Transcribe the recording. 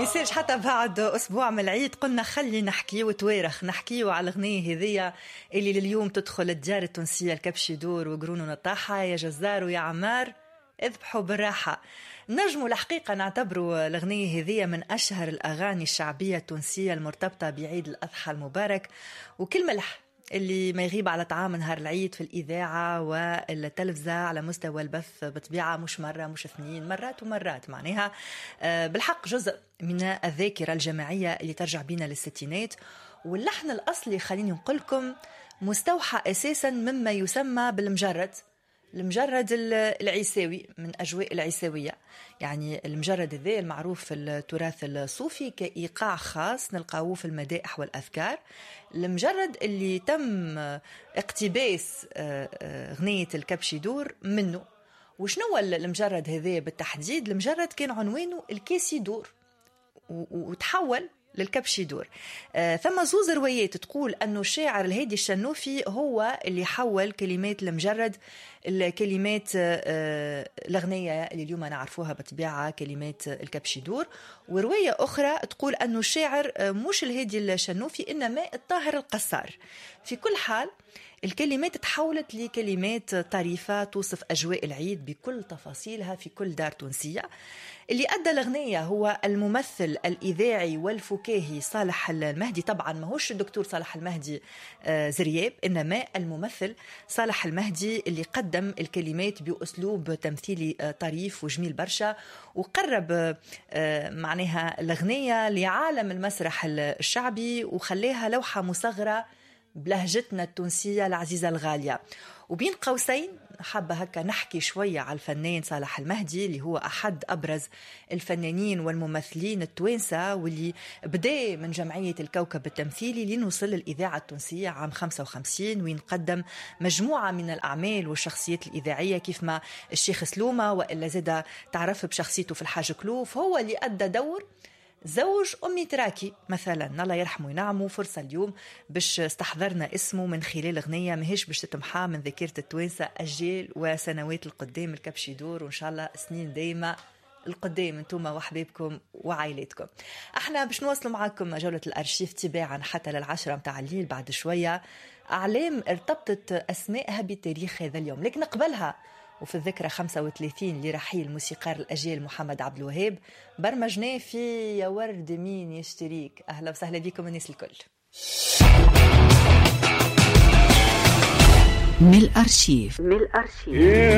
ميسيرش حتى بعد أسبوع من العيد قلنا خلي نحكي وتوارخ نحكي على الغنية هذية اللي لليوم تدخل الديار التونسية الكبش يدور وقرون ونطاحة يا جزار ويا عمار اذبحوا بالراحة. نجموا الحقيقة نعتبروا الغنية هذية من أشهر الأغاني الشعبية التونسية المرتبطة بعيد الأضحى المبارك، وكل ملح اللي ما يغيب على طعام نهار العيد في الإذاعة والتلفزة على مستوى البث بطبيعة مش مرة مش اثنين مرات ومرات، معناها بالحق جزء من الذاكرة الجماعية اللي ترجع بينا للستينات. واللحن الأصلي خليني نقولكم مستوحى أساسا مما يسمى بالمجرد، المجرد العيساوي من أجواء العيساوية. يعني المجرد ذا المعروف في التراث الصوفي كإيقاع خاص نلقاوه في المدائح والأذكار. المجرد اللي تم اقتباس غنية الكبش يدور منه. وشنو المجرد هذا بالتحديد؟ المجرد كان عنوانه الكاس يدور وتحول للكبش يدور. ثم زوز روايات تقول أنه الشاعر الهادي الشنوفي هو اللي حول كلمات المجرد الكلمات الأغنية اللي اليوم نعرفوها بطبيعة كلمات الكبش يدور. ورواية أخرى تقول أنه الشاعر مش الهادي الشنوفي إنما الطاهر القصار. في كل حال الكلمات تحولت لكلمات طريفة توصف أجواء العيد بكل تفاصيلها في كل دار تونسية. اللي أدى الأغنية هو الممثل الإذاعي والفكاهي صالح المهدي. طبعا ما هوش الدكتور صالح المهدي زرياب، إنما الممثل صالح المهدي اللي قدم الكلمات بأسلوب تمثيلي طريف وجميل برشا، وقرب معناها الأغنية لعالم المسرح الشعبي وخليها لوحة مصغرة بلهجتنا التونسية العزيزة الغالية. وبين قوسين حابة هكا نحكي شوية على الفنان صالح المهدي اللي هو أحد أبرز الفنانين والممثلين التوانسة، واللي بدأ من جمعية الكوكب التمثيلي لنوصل للإذاعة التونسية عام 55، وين قدم مجموعة من الأعمال والشخصيات الإذاعية كيف ما الشيخ سلومة، وإلا زاد تعرف بشخصيته في الحاج كلوف. هو اللي أدى دور زوج أمي تراكي مثلا، الله يرحمه وينعمه. فرصة اليوم باش استحضرنا اسمه من خلال أغنية ماهيش باش تتمحى من ذاكرة التوانسة أجيال وسنوات القدام. الكبش يدور وإن شاء الله سنين دايمة القدام انتم وحبيبكم وعائلتكم. احنا باش نواصلوا معكم جولة الأرشيف تباعا حتى للعشرة متاع الليل. بعد شوية أعلام ارتبطت أسمائها بتاريخ هذا اليوم، لكن قبلها وفي الذكرى 35 لرحيل موسيقار الأجيال محمد عبد الوهاب برمجناه في يا ورد مين يشتريك. أهلا وسهلا بكم الناس الكل. من الأرشيف